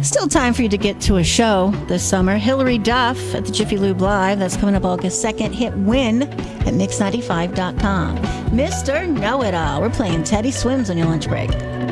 Still time for you to get to a show this summer. Hillary Duff at the Jiffy Lube Live. That's coming up August 2nd. Hit win at mix95.com. Mr. Know-It-All. We're playing Teddy Swims on your lunch break.